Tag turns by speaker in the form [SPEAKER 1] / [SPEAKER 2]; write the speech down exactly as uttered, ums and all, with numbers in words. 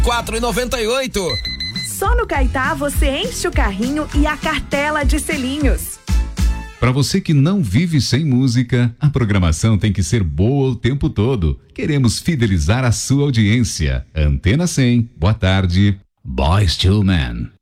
[SPEAKER 1] quatro e noventa e oito.
[SPEAKER 2] Só no Caetá você enche o carrinho e a cartela de selinhos.
[SPEAKER 3] Para você que não vive sem música, a programação tem que ser boa o tempo todo. Queremos fidelizar a sua audiência. Antena cem, boa tarde. Boyz two Men.